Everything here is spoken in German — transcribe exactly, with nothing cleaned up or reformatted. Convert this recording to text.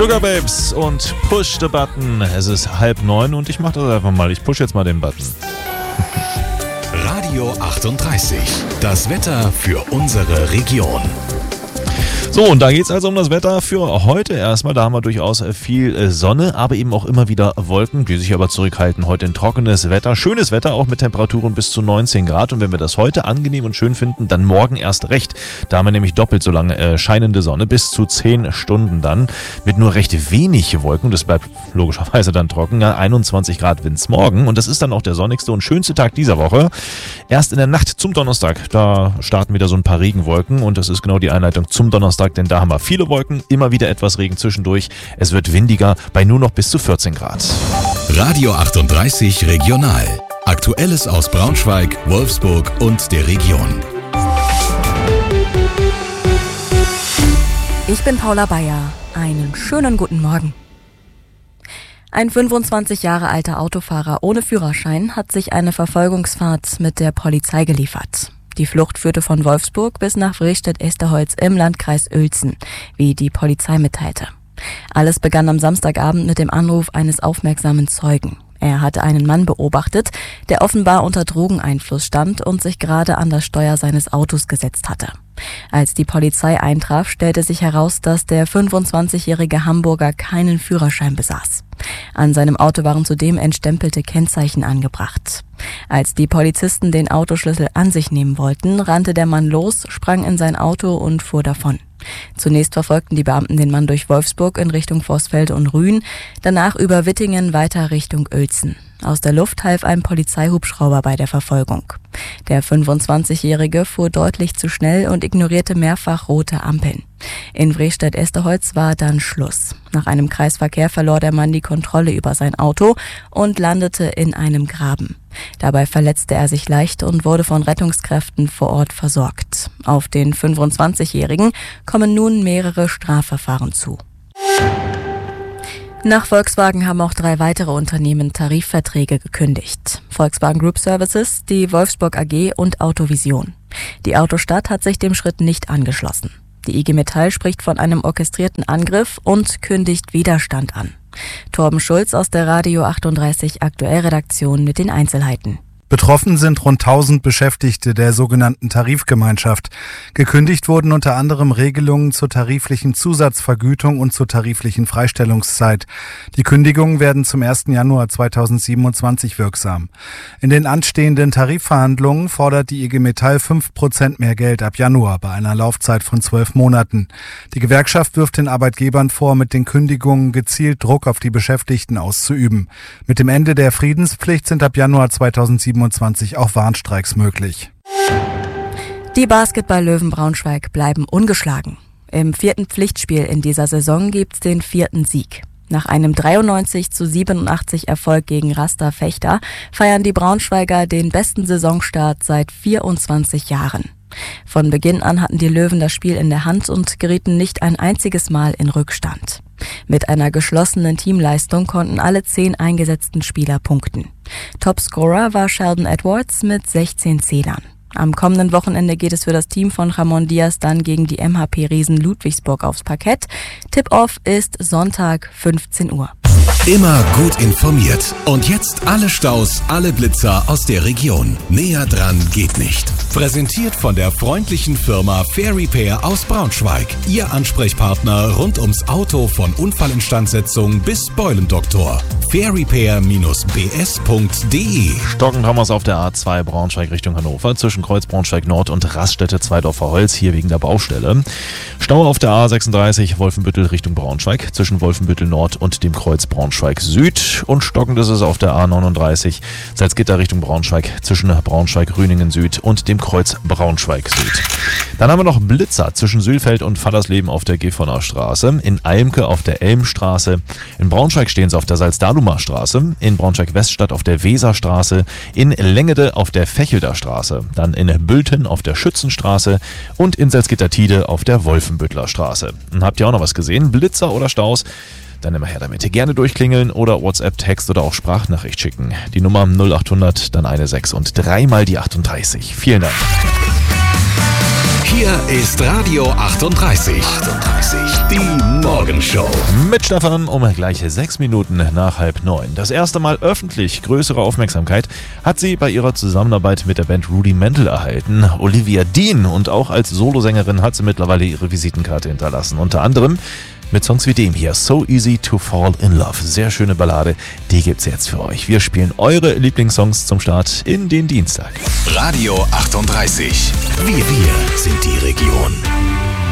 Sugarbabes und Push the Button. Es ist halb neun und ich mach das einfach mal. Ich push jetzt mal den Button. Radio achtunddreißig. Das Wetter für unsere Region. So, und da geht's also um das Wetter für heute erstmal. Da haben wir durchaus viel Sonne, aber eben auch immer wieder Wolken, die sich aber zurückhalten. Heute ein trockenes Wetter, schönes Wetter, auch mit Temperaturen bis zu neunzehn Grad. Und wenn wir das heute angenehm und schön finden, dann morgen erst recht. Da haben wir nämlich doppelt so lange äh, scheinende Sonne, bis zu zehn Stunden dann, mit nur recht wenig Wolken. Das bleibt logischerweise dann trocken. Ja, einundzwanzig Grad wind's morgen. Und das ist dann auch der sonnigste und schönste Tag dieser Woche. Erst in der Nacht zum Donnerstag, da starten wieder so ein paar Regenwolken. Und das ist genau die Einleitung zum Donnerstag. Denn da haben wir viele Wolken, immer wieder etwas Regen zwischendurch. Es wird windiger, bei nur noch bis zu vierzehn Grad. Radio achtunddreißig Regional. Aktuelles aus Braunschweig, Wolfsburg und der Region. Ich bin Paula Bayer. Einen schönen guten Morgen. Ein fünfundzwanzig Jahre alter Autofahrer ohne Führerschein hat sich eine Verfolgungsfahrt mit der Polizei geliefert. Die Flucht führte von Wolfsburg bis nach Vrestedt-Esterholz im Landkreis Uelzen, wie die Polizei mitteilte. Alles begann am Samstagabend mit dem Anruf eines aufmerksamen Zeugen. Er hatte einen Mann beobachtet, der offenbar unter Drogeneinfluss stand und sich gerade an das Steuer seines Autos gesetzt hatte. Als die Polizei eintraf, stellte sich heraus, dass der fünfundzwanzigjährige Hamburger keinen Führerschein besaß. An seinem Auto waren zudem entstempelte Kennzeichen angebracht. Als die Polizisten den Autoschlüssel an sich nehmen wollten, rannte der Mann los, sprang in sein Auto und fuhr davon. Zunächst verfolgten die Beamten den Mann durch Wolfsburg in Richtung Vorsfeld und Rühen, danach über Wittingen weiter Richtung Uelzen. Aus der Luft half ein Polizeihubschrauber bei der Verfolgung. Der fünfundzwanzigjährige fuhr deutlich zu schnell und ignorierte mehrfach rote Ampeln. In Vrestedt-Esterholz war dann Schluss. Nach einem Kreisverkehr verlor der Mann die Kontrolle über sein Auto und landete in einem Graben. Dabei verletzte er sich leicht und wurde von Rettungskräften vor Ort versorgt. Auf den fünfundzwanzigjährigen kommen nun mehrere Strafverfahren zu. Nach Volkswagen haben auch drei weitere Unternehmen Tarifverträge gekündigt. Volkswagen Group Services, die Wolfsburg A G und Autovision. Die Autostadt hat sich dem Schritt nicht angeschlossen. Die I G Metall spricht von einem orchestrierten Angriff und kündigt Widerstand an. Torben Schulz aus der Radio achtunddreißig Aktuellredaktion mit den Einzelheiten. Betroffen sind rund tausend Beschäftigte der sogenannten Tarifgemeinschaft. Gekündigt wurden unter anderem Regelungen zur tariflichen Zusatzvergütung und zur tariflichen Freistellungszeit. Die Kündigungen werden zum ersten Januar zweitausendsiebenundzwanzig wirksam. In den anstehenden Tarifverhandlungen fordert die I G Metall fünf Prozent mehr Geld ab Januar bei einer Laufzeit von zwölf Monaten. Die Gewerkschaft wirft den Arbeitgebern vor, mit den Kündigungen gezielt Druck auf die Beschäftigten auszuüben. Mit dem Ende der Friedenspflicht sind ab Januar zweitausendsiebenundzwanzig auch Warnstreiks möglich. Die Basketball-Löwen Braunschweig bleiben ungeschlagen. Im vierten Pflichtspiel in dieser Saison gibt's den vierten Sieg. Nach einem dreiundneunzig zu siebenundachtzig Erfolg gegen Raster Fechter feiern die Braunschweiger den besten Saisonstart seit vierundzwanzig Jahren. Von Beginn an hatten die Löwen das Spiel in der Hand und gerieten nicht ein einziges Mal in Rückstand. Mit einer geschlossenen Teamleistung konnten alle zehn eingesetzten Spieler punkten. Topscorer war Sheldon Edwards mit sechzehn Zählern. Am kommenden Wochenende geht es für das Team von Ramon Diaz dann gegen die M H P-Riesen Ludwigsburg aufs Parkett. Tip-Off ist Sonntag fünfzehn Uhr. Immer gut informiert. Und jetzt alle Staus, alle Blitzer aus der Region. Näher dran geht nicht. Präsentiert von der freundlichen Firma Fair Repair aus Braunschweig. Ihr Ansprechpartner rund ums Auto von Unfallinstandsetzung bis Beulendoktor. fair repair Bindestrich b s punkt d e. Stockend haben wir es auf der A zwei Braunschweig Richtung Hannover zwischen Kreuz Braunschweig Nord und Raststätte Zweidorfer Holz, hier wegen der Baustelle. Stau auf der A sechsunddreißig Wolfenbüttel Richtung Braunschweig zwischen Wolfenbüttel Nord und dem Kreuz Braunschweig Süd, und stockend ist es auf der A neununddreißig Salzgitter Richtung Braunschweig zwischen Braunschweig-Rüningen Süd und dem Kreuz Braunschweig Süd. Dann haben wir noch Blitzer zwischen Sülfeld und Fallersleben auf der Gifhorner Straße, in Eimke auf der Elmstraße, in Braunschweig stehen sie auf der Salzdalumer Straße, in Braunschweig-Weststadt auf der Weserstraße, in Lengede auf der Fechelder Straße, dann in Bülten auf der Schützenstraße und in Salzgitter-Tide auf der Wolfenbüttler Straße. Und habt ihr auch noch was gesehen? Blitzer oder Staus? Dann immer her damit. Gerne durchklingeln oder WhatsApp, Text oder auch Sprachnachricht schicken. Die Nummer null achthundert, dann eine sechs und dreimal die achtunddreißig. Vielen Dank. Hier ist Radio achtunddreißig. achtunddreißig. Die Morgenshow. Mit Stefan um gleich sechs Minuten nach halb neun. Das erste Mal öffentlich größere Aufmerksamkeit hat sie bei ihrer Zusammenarbeit mit der Band Rudimental erhalten. Olivia Dean, und auch als Solosängerin hat sie mittlerweile ihre Visitenkarte hinterlassen. Unter anderem mit Songs wie dem hier, So Easy to Fall in Love. Sehr schöne Ballade, die gibt's jetzt für euch. Wir spielen eure Lieblingssongs zum Start in den Dienstag. Radio achtunddreißig. Wir, wir sind die Region.